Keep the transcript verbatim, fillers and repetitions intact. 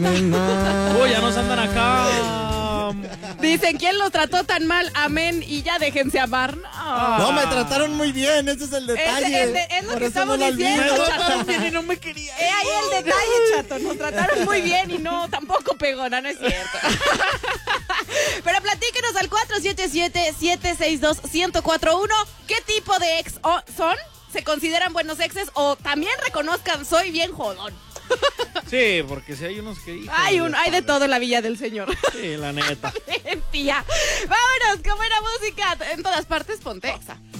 Uy, ya nos andan acá. Dicen, ¿quién los trató tan mal? Amén, y ya déjense amar. No, no me trataron muy bien, ese es el detalle. Es, es, es lo Por que eso estamos no diciendo, Me Chato. trataron bien y no me quería. Es ahí el detalle, Chato. Nos trataron muy bien y no, tampoco pegó, no, no es cierto. Pero platíquenos al cuatro siete siete, siete seis dos, uno cero cuatro uno. ¿Qué tipo de ex oh, son? ¿Se consideran buenos exes? O también reconozcan, soy bien jodón. Sí, porque si hay unos que... híjole, Hay, un, hay de todo en la Villa del Señor. Sí, la neta. Tía. Vámonos con buena música. En todas partes, Ponte Exa.